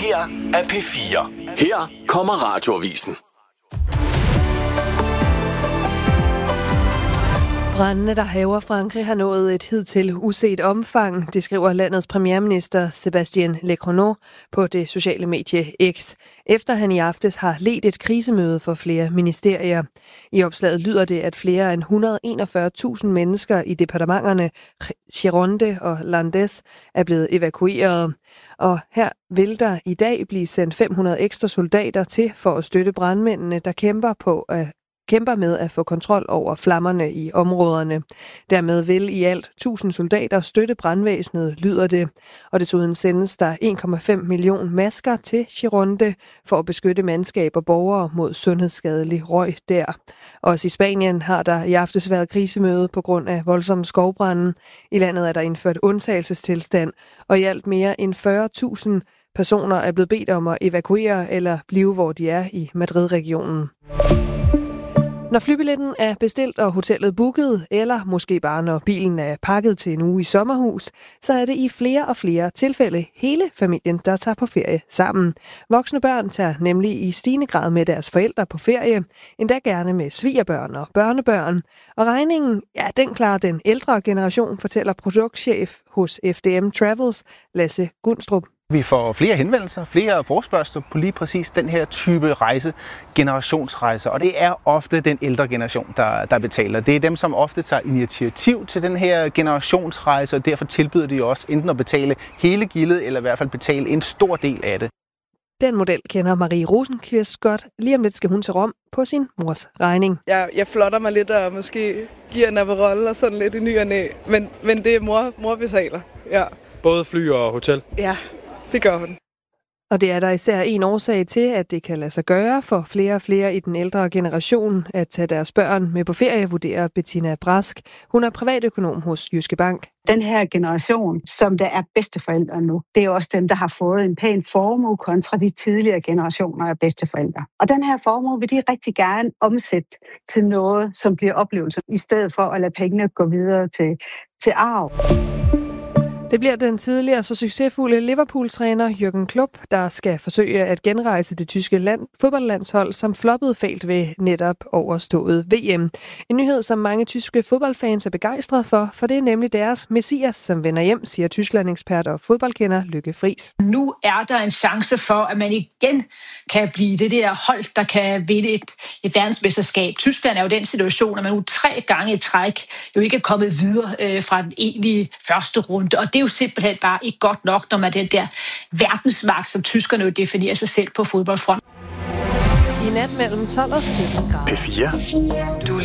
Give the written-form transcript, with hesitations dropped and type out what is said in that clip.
her er P4. Her kommer radioavisen. Brandene, der hærger Frankrig, har nået et hidtil uset omfang, det skriver landets premierminister Sébastien Lecornu på det sociale medie X, efter han i aftes har ledt et krisemøde for flere ministerier. I opslaget lyder det, at flere end 141.000 mennesker i departementerne Gironde og Landes er blevet evakueret. Og her vil der i dag blive sendt 500 ekstra soldater til for at støtte brandmændene, der kæmper med at få kontrol over flammerne i områderne. Dermed vil i alt 1000 soldater støtte brandvæsenet, lyder det. Og desuden sendes der 1,5 million masker til Gironde for at beskytte mandskab og borgere mod sundhedsskadelig røg der. Også i Spanien har der i aftes været krisemøde på grund af voldsomme skovbrande. I landet er der indført undtagelsestilstand, og i alt mere end 40.000 personer er blevet bedt om at evakuere eller blive, hvor de er i Madrid-regionen. Når flybilletten er bestilt og hotellet booket, eller måske bare når bilen er pakket til en uge i sommerhus, så er det i flere og flere tilfælde hele familien, der tager på ferie sammen. Voksne børn tager nemlig i stigende grad med deres forældre på ferie, endda gerne med svigerbørn og børnebørn. Og regningen, ja, den klarer den ældre generation, fortæller produktchef hos FDM Travels, Lasse Gunstrup. Vi får flere henvendelser, flere forespørgsler på lige præcis den her type rejse, generationsrejser. Og det er ofte den ældre generation, der betaler. Det er dem, som ofte tager initiativ til den her generationsrejse, og derfor tilbyder de også enten at betale hele gildet, eller i hvert fald betale en stor del af det. Den model kender Marie Rosenqvist godt. Lige om lidt skal hun til Rom på sin mors regning. Jeg flotter mig lidt og måske giver en Aperol og sådan lidt i ny og næ. Men det er mor betaler. Ja. Både fly og hotel? Ja. Det gør hun. Og det er der især en årsag til, at det kan lade sig gøre for flere og flere i den ældre generation at tage deres børn med på ferie, vurderer Bettina Brask. Hun er privatøkonom hos Jyske Bank. Den her generation, som der er bedsteforældre nu, det er også dem, der har fået en pæn formue kontra de tidligere generationer af bedsteforældre. Og den her formue vil de rigtig gerne omsætte til noget, som bliver oplevelser, i stedet for at lade pengene gå videre til arv. Det bliver den tidligere så succesfulde Liverpool-træner Jürgen Klopp, der skal forsøge at genrejse det tyske fodboldlandshold, som floppede fælt ved netop overstået VM. En nyhed, som mange tyske fodboldfans er begejstrede for det er nemlig deres messias, som vender hjem, siger Tyskland-ekspert og fodboldkender Lykke Friis. Nu er der en chance for, at man igen kan blive det der hold, der kan vinde et verdensmesterskab. Tyskland er jo den situation, at man nu 3 gange i træk jo ikke er kommet videre fra den egentlige første runde, og det er jo simpelthen bare ikke godt nok, når man den der verdensmagt, som tyskerne jo definerer sig selv på fodboldfronten. I nat mellem 12 og 17 grader. P4.